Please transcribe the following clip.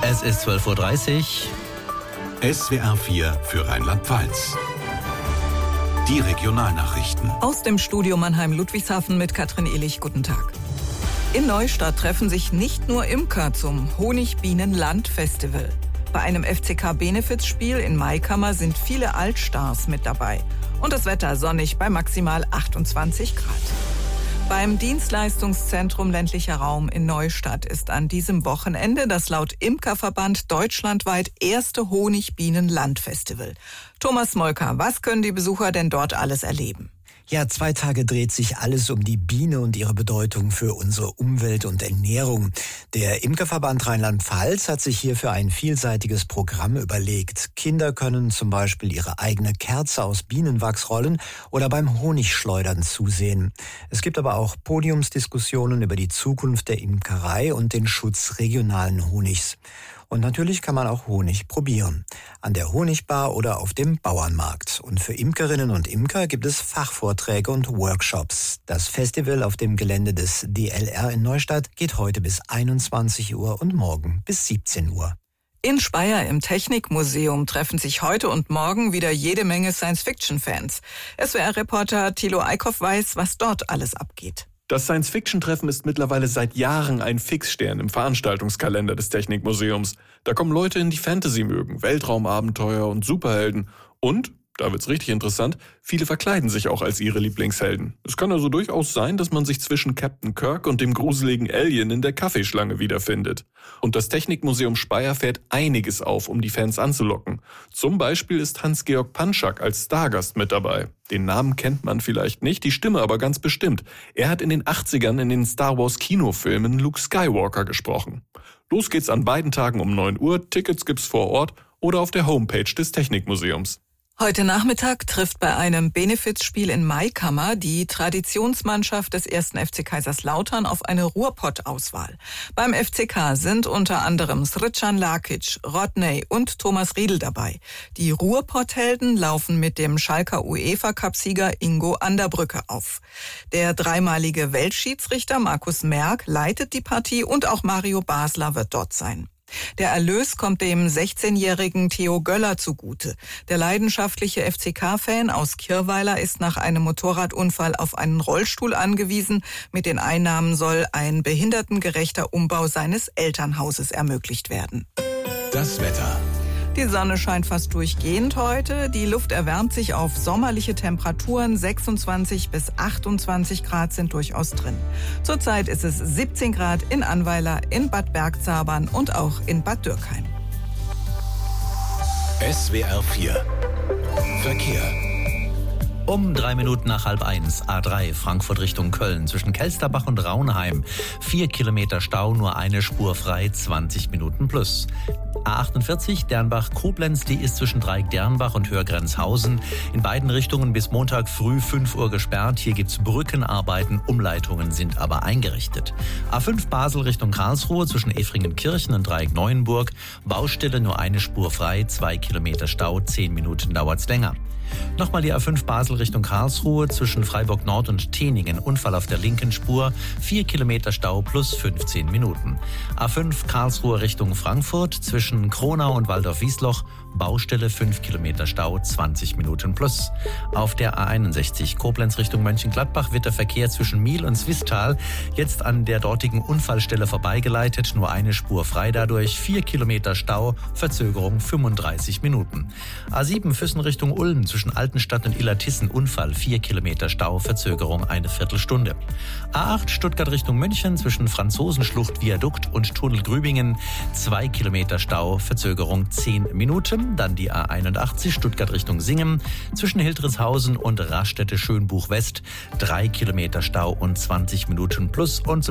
Es ist 12:30 Uhr. SWR 4 für Rheinland-Pfalz. Die Regionalnachrichten. Aus dem Studio Mannheim-Ludwigshafen mit Katrin Ehlich. Guten Tag. In Neustadt treffen sich nicht nur Imker zum Honigbienen-Land-Festival. Bei einem FCK-Benefizspiel in Maikammer sind viele Altstars mit dabei. Und das Wetter sonnig bei maximal 28 Grad. Beim Dienstleistungszentrum ländlicher Raum in Neustadt ist an diesem Wochenende das laut Imkerverband deutschlandweit erste Honigbienen-Land-Festival. Thomas Molker, was können die Besucher denn dort alles erleben? Ja, 2 Tage dreht sich alles um die Biene und ihre Bedeutung für unsere Umwelt und Ernährung. Der Imkerverband Rheinland-Pfalz hat sich hierfür ein vielseitiges Programm überlegt. Kinder können zum Beispiel ihre eigene Kerze aus Bienenwachs rollen oder beim Honigschleudern zusehen. Es gibt aber auch Podiumsdiskussionen über die Zukunft der Imkerei und den Schutz regionalen Honigs. Und natürlich kann man auch Honig probieren. An der Honigbar oder auf dem Bauernmarkt. Und für Imkerinnen und Imker gibt es Fachvorträge und Workshops. Das Festival auf dem Gelände des DLR in Neustadt geht heute bis 21 Uhr und morgen bis 17 Uhr. In Speyer im Technikmuseum treffen sich heute und morgen wieder jede Menge Science-Fiction-Fans. SWR-Reporter Thilo Eickhoff weiß, was dort alles abgeht. Das Science-Fiction-Treffen ist mittlerweile seit Jahren ein Fixstern im Veranstaltungskalender des Technikmuseums. Da kommen Leute hin, die Fantasy mögen, Weltraumabenteuer und Superhelden. Und, da wird's richtig interessant, viele verkleiden sich auch als ihre Lieblingshelden. Es kann also durchaus sein, dass man sich zwischen Captain Kirk und dem gruseligen Alien in der Kaffeeschlange wiederfindet. Und das Technikmuseum Speyer fährt einiges auf, um die Fans anzulocken. Zum Beispiel ist Hans-Georg Panschak als Stargast mit dabei. Den Namen kennt man vielleicht nicht, die Stimme aber ganz bestimmt. Er hat in den 80ern in den Star Wars Kinofilmen Luke Skywalker gesprochen. Los geht's an beiden Tagen um 9 Uhr. Tickets gibt's vor Ort oder auf der Homepage des Technikmuseums. Heute Nachmittag trifft bei einem Benefizspiel in Maikammer die Traditionsmannschaft des 1. FC Kaiserslautern auf eine Ruhrpott-Auswahl. Beim FCK sind unter anderem Srdjan Lakic, Rodney und Thomas Riedl dabei. Die Ruhrpott-Helden laufen mit dem Schalker UEFA-Cup-Sieger Ingo Anderbrücke auf. Der dreimalige Weltschiedsrichter Markus Merck leitet die Partie und auch Mario Basler wird dort sein. Der Erlös kommt dem 16-jährigen Theo Göller zugute. Der leidenschaftliche FCK-Fan aus Kirweiler ist nach einem Motorradunfall auf einen Rollstuhl angewiesen. Mit den Einnahmen soll ein behindertengerechter Umbau seines Elternhauses ermöglicht werden. Das Wetter. Die Sonne scheint fast durchgehend heute. Die Luft erwärmt sich auf sommerliche Temperaturen. 26 bis 28 Grad sind durchaus drin. Zurzeit ist es 17 Grad in Annweiler, in Bad Bergzabern und auch in Bad Dürkheim. SWR 4 Verkehr. Um 3 Minuten nach 12:30 A3 Frankfurt Richtung Köln zwischen Kelsterbach und Raunheim. 4 Kilometer Stau, nur eine Spur frei, 20 Minuten plus. A48 Dernbach-Koblenz, die ist zwischen Dreieck-Dernbach und Hörgrenzhausen in beiden Richtungen bis Montag früh 5 Uhr gesperrt. Hier gibt's Brückenarbeiten, Umleitungen sind aber eingerichtet. A5 Basel Richtung Karlsruhe zwischen Efringenkirchen und Dreieck-Neuenburg. Baustelle, nur eine Spur frei, 2 Kilometer Stau, 10 Minuten dauert's länger. Nochmal die A5 Basel Richtung Karlsruhe zwischen Freiburg Nord und Teningen. Unfall auf der linken Spur. 4 Kilometer Stau plus 15 Minuten. A5 Karlsruhe Richtung Frankfurt zwischen Kronau und Waldorf-Wiesloch. Baustelle 5 Kilometer Stau, 20 Minuten plus. Auf der A61 Koblenz Richtung Mönchengladbach wird der Verkehr zwischen Miel und Swisttal jetzt an der dortigen Unfallstelle vorbeigeleitet. Nur eine Spur frei dadurch. 4 Kilometer Stau, Verzögerung 35 Minuten. A7 Füssen Richtung Ulm zwischen Altenstadt und Illertissen Unfall. 4 Kilometer Stau, Verzögerung eine Viertelstunde. A8 Stuttgart Richtung München zwischen Franzosenschlucht Viadukt und Tunnel Grübingen. 2 Kilometer Stau, Verzögerung 10 Minuten. Dann die A81 Stuttgart Richtung Singen zwischen Hildritzhausen und Raststätte Schönbuch West. 3 Kilometer Stau und 20 Minuten plus. Und